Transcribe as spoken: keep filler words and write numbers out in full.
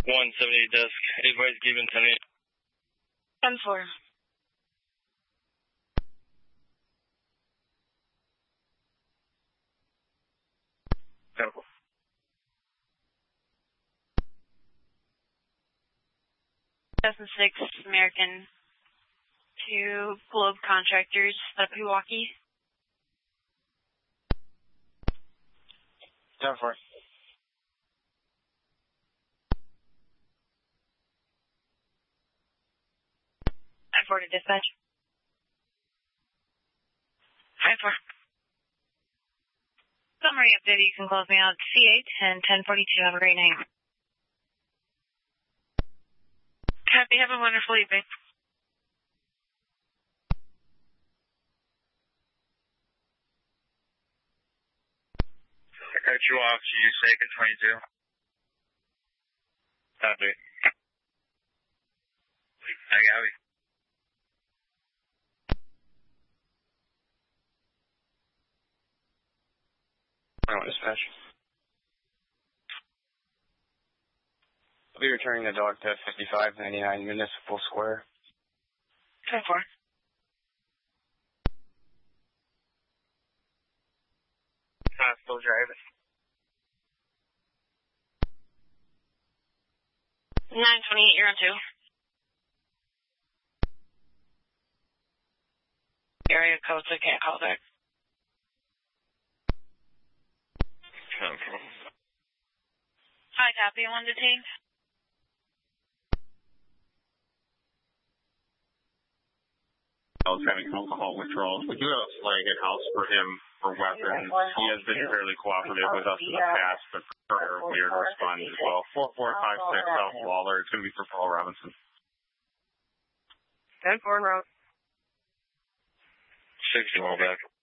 one seventy-eight desk. Advise given ten eight. ten four. ten four. two thousand six American to Globe Contractors out of Pewaukee. ten four. ten four to dispatch. ten four. Summary update, you can close me out C eight and ten forty-two. Have a great night. Happy, have a wonderful evening. I cut you off, so you say in twenty-two. Copy. I got it. I want dispatch. I'll be returning the dog to fifty-five ninety-nine Municipal Square. ten four. Still driving. nine twenty-eight, you're on two. Area codes, I can't call back. Hi, copy, one detained. I was having alcohol withdrawals. We do have a flag at house for him for weapons. He has been fairly cooperative with us in the past, but for weird responded as well. four four five six South Waller. It's going to be for Paul Robinson. ten four en route. sixty mile back.